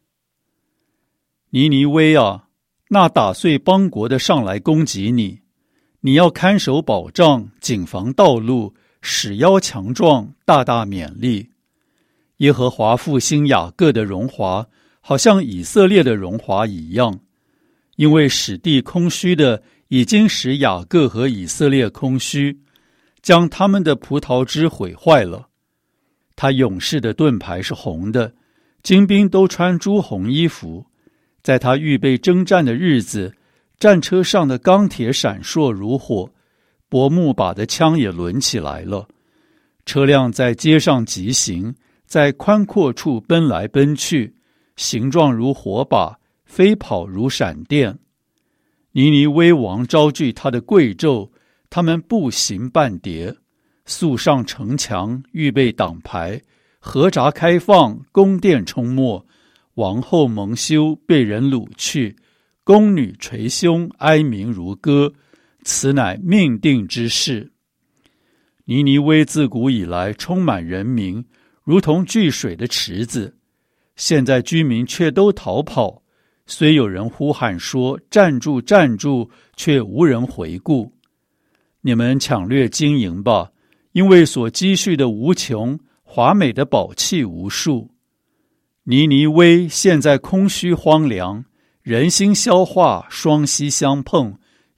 尼尼微啊，那打碎邦国的上来攻击你，你要看守保障，谨防道路，使腰强壮，大大勉励。耶和华复兴雅各的荣华，好像以色列的荣华一样，因为使地空虚的已经使雅各和以色列空虚，将他们的葡萄枝毁坏了。他勇士的盾牌是红的，精兵都穿朱红衣服。在他预备征战的日子，战车上的钢铁闪烁如火，薄木把的枪也抡起来了。车辆在街上疾行，在宽阔处奔来奔去，形状如火把，飞跑如闪电。尼尼微王招聚他的贵胄，他们步行半叠，速上城墙，预备挡牌，河闸开放，宫殿冲没。王后蒙羞，被人掳去，宫女捶胸，哀鸣如歌，此乃命定之事。尼尼微自古以来充满人民，如同聚水的池子，现在居民却都逃跑，虽有人呼喊说站住站住，却无人回顾。你们抢掠金银吧，因为所积蓄的无穷，华美的宝器无数。尼尼微现在空虚荒凉，人心消化，双膝相碰，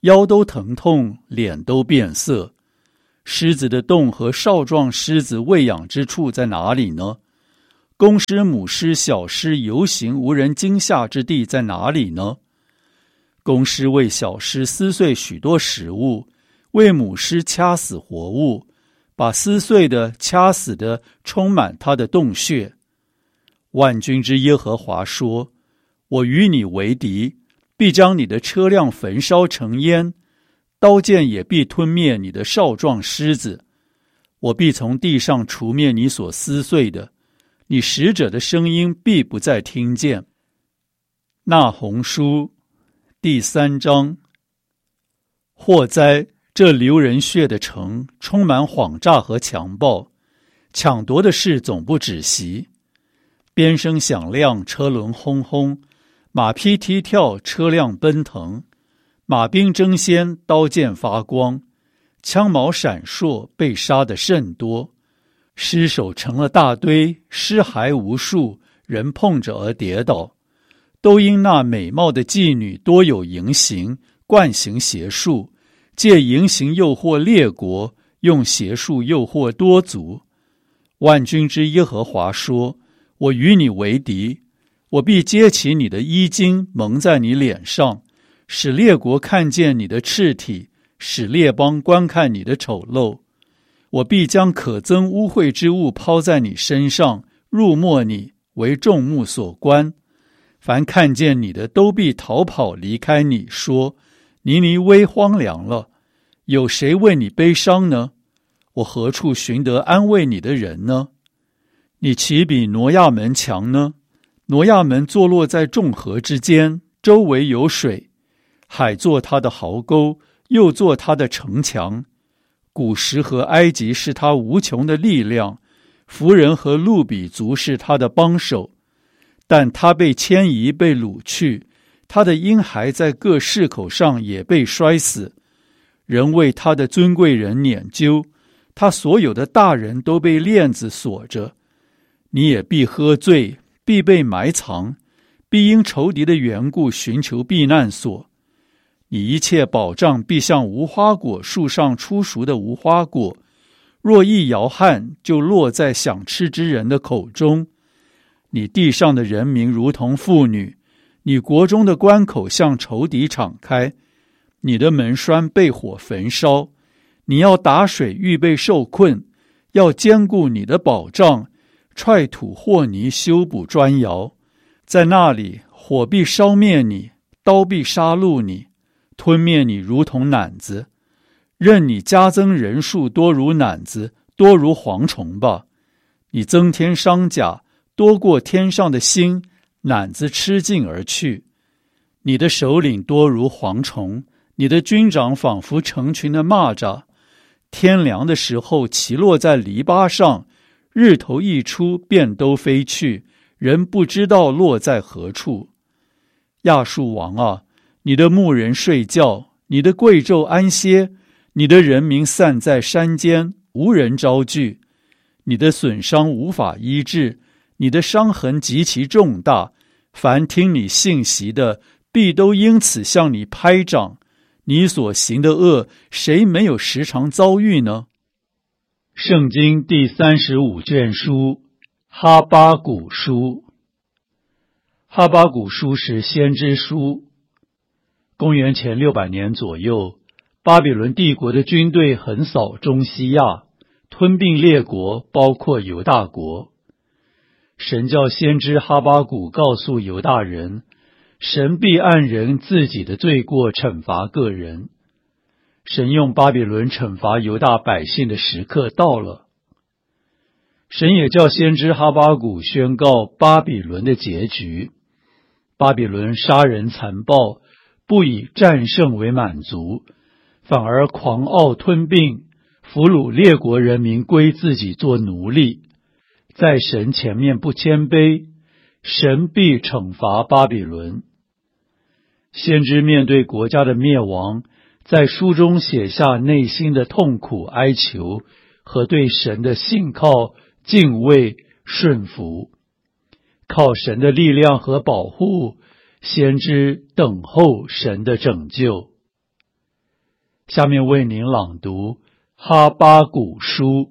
腰都疼痛，脸都变色。狮子的洞和少壮狮子喂养之处在哪里呢？公狮、母狮、小狮游行无人惊吓之地在哪里呢？公狮为小狮撕碎许多食物，为母狮掐死活物，把撕碎的、掐死的充满它的洞穴。万军之耶和华说：我与你为敌，必将你的车辆焚烧成烟，刀剑也必吞灭你的少壮狮子。我必从地上除灭你所撕碎的，你使者的声音必不再听见。那鸿书第三章。祸哉！这流人血的城，充满谎诈和强暴，抢夺的事总不止息。鞭声响亮，车轮轰轰，马匹踢跳，车辆奔腾，马兵争先，刀剑发光，枪矛闪烁，被杀的甚多。尸首成了大堆，尸骸无数，人碰着而跌倒，都因那美貌的妓女多有淫行，惯行邪术，借淫行诱惑列国，用邪术诱惑多族。万军之耶和华说：我与你为敌，我必揭起你的衣襟，蒙在你脸上，使列国看见你的赤体，使列邦观看你的丑陋。我必将可憎污秽之物抛在你身上，入没你，为众目所观。凡看见你的都必逃跑离开你，说：尼尼微荒凉了，有谁为你悲伤呢？我何处寻得安慰你的人呢？你岂比挪亚门强呢？挪亚门坐落在众河之间，周围有水，海作他的壕沟，又作他的城墙。古时和埃及是他无穷的力量，弗人和路比族是他的帮手。但他被迁移，被掳去，他的婴孩在各市口上也被摔死。人为他的尊贵人撵究，他所有的大人都被链子锁着。你也必喝醉，必被埋藏，必因仇敌的缘故寻求避难所。你一切保障必像无花果树上出熟的无花果，若一摇撼，就落在想吃之人的口中。你地上的人民如同妇女，你国中的关口向仇敌敞开，你的门栓被火焚烧。你要打水预备受困，要坚固你的保障，踹土和泥修补砖窑。在那里，火必烧灭你，刀必杀戮你，吞灭你如同赧子。任你加增人数多如赧子，多如蝗虫吧。你增添伤甲，多过天上的星，赧子吃尽而去。你的首领多如蝗虫，你的军长仿佛成群的蚂蚱。天凉的时候骑落在篱笆上，日头一出便都飞去，人不知道落在何处。亚述王啊，你的牧人睡觉，你的贵胄安歇，你的人民散在山间，无人招聚。你的损伤无法医治，你的伤痕极其重大，凡听你信息的，必都因此向你拍掌。你所行的恶，谁没有时常遭遇呢？圣经第三十五卷书，哈巴谷书。哈巴谷书是先知书。公元前六百年左右，巴比伦帝国的军队横扫中西亚，吞并列国，包括犹大国。神叫先知哈巴谷告诉犹大人，神必按人自己的罪过惩罚个人。神用巴比伦惩罚犹大百姓的时刻到了。神也叫先知哈巴谷宣告巴比伦的结局。巴比伦杀人残暴，不以战胜为满足，反而狂傲吞并，俘虏列国人民归自己做奴隶。在神前面不谦卑，神必惩罚巴比伦。先知面对国家的灭亡，在书中写下内心的痛苦哀求和对神的信靠、敬畏、顺服。靠神的力量和保护，先知等候神的拯救。 下面为您朗读哈巴谷书。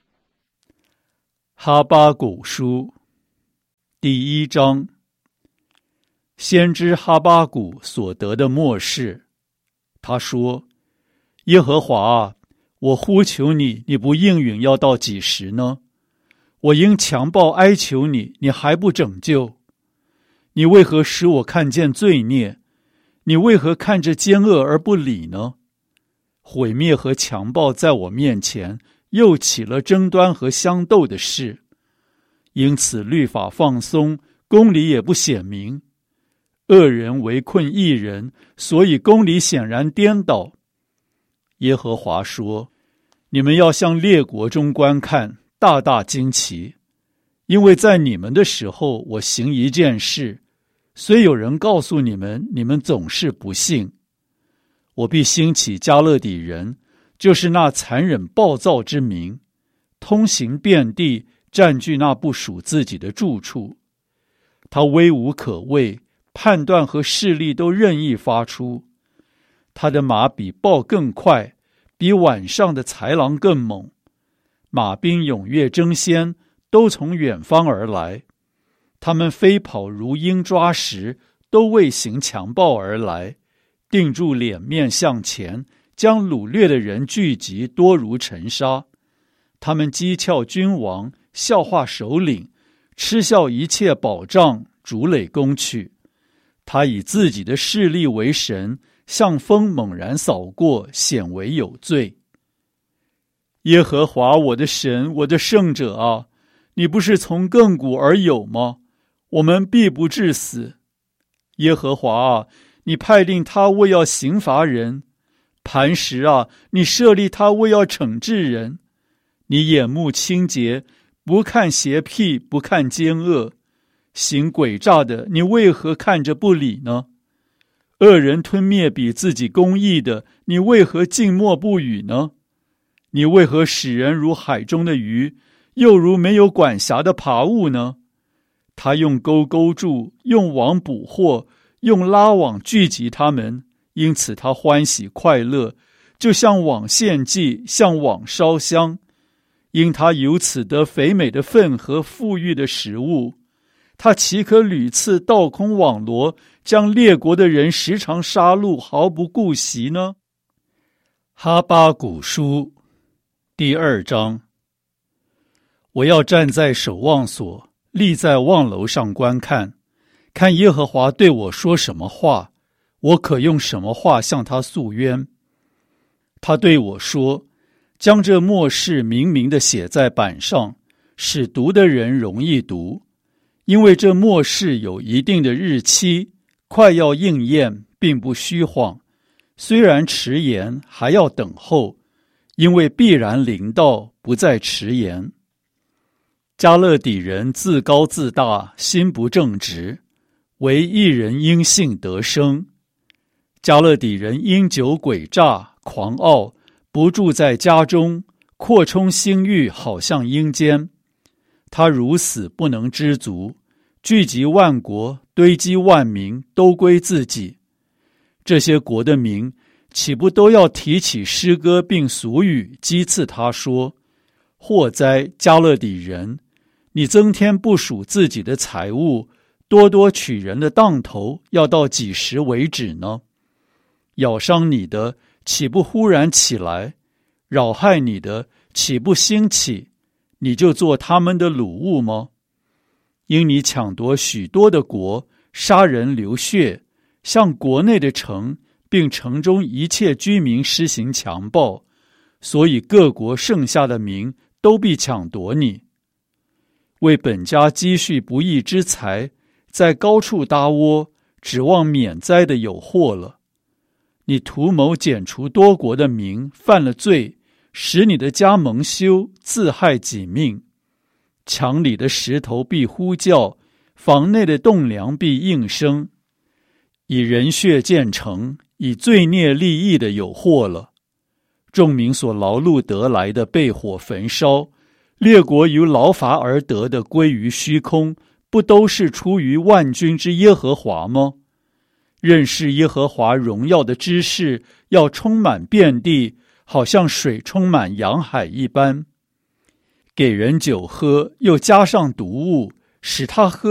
哈巴谷书第一章，先知哈巴谷所得的默示。他说：耶和华啊，我呼求你，你不应允，要到几时呢？我因强暴哀求你，你还不拯救。你为何使我看见罪孽？你为何看着奸恶而不理呢？毁灭和强暴在我面前，又起了争端和相斗的事。因此律法放松，公理也不显明。恶人围困义人，所以公理显然颠倒。耶和华说：你们要向列国中观看，大大惊奇，因为在你们的时候，我行一件事，虽有人告诉你们，你们总是不信。我必兴起迦勒底人，就是那残忍暴躁之民，通行遍地，占据那不属自己的住处。他威无可畏，判断和势力都任意发出。他的马比豹更快，比晚上的豺狼更猛。马兵踊跃争先，都从远方而来。他们飞跑如鹰抓食，都为行强暴而来。定住脸面向前，将掳掠的人聚集，多如尘沙。他们讥诮君王，笑话首领，嗤笑一切保障，逐垒攻去。他以自己的势力为神，像风猛然扫过，显为有罪。耶和华我的神，我的圣者啊，你不是从亘古而有吗？我们必不致死。耶和华啊，你派定他为要刑罚人。磐石啊，你设立他为要惩治人。你眼目清洁，不看邪僻，不看奸恶。行诡诈的，你为何看着不理呢？恶人吞灭比自己公义的，你为何静默不语呢？你为何使人如海中的鱼，又如没有管辖的爬物呢？他用钩勾住，用网捕获，用拉网聚集他们，因此他欢喜快乐，就像网献祭，像网烧香。因他由此得肥美的分和富裕的食物，他岂可屡次倒空网罗，将列国的人时常杀戮，毫不顾惜呢？哈巴谷书第二章，我要站在守望所，立在望楼上观看，看耶和华对我说什么话，我可用什么话向他诉冤。他对我说：将这默示明明地写在板上，使读的人容易读。因为这默示有一定的日期，快要应验，并不虚晃。虽然迟延，还要等候，因为必然临到，不再迟延。迦勒底人自高自大，心不正直，唯一人因信得生。迦勒底人因酒诡诈，狂傲，不住在家中，扩充心欲，好像阴间。他如死不能知足，聚集万国，堆积万民，都归自己。这些国的民，岂不都要提起诗歌并俗语，讥刺他说：祸哉，迦勒底人！你增添不属自己的财物，多多取人的当头，要到几时为止呢？咬伤你的，岂不忽然起来？扰害你的，岂不兴起？你就做他们的掳物吗？因你抢夺许多的国，杀人流血，向国内的城，并城中一切居民施行强暴，所以各国剩下的民都必抢夺你。为本家积蓄不义之财，在高处搭窝，指望免灾的有祸了。你图谋剪除多国的民，犯了罪，使你的家蒙羞，自害己命。墙里的石头必呼叫，房内的栋梁必应声。以人血建成，以罪孽立意的有祸了。众民所劳碌得来的被火焚烧，列国由劳乏而得的归于虚空，不都是出于万军之耶和华吗？认识耶和华荣耀的知识， 要充满遍地，好像水充满洋海一般。给人酒喝，又加上毒物，使他喝